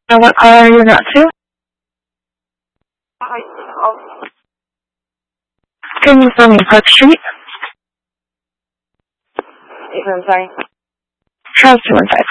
And what car are you not to? Can you tell me Park Street? I'm sorry. Charles 215.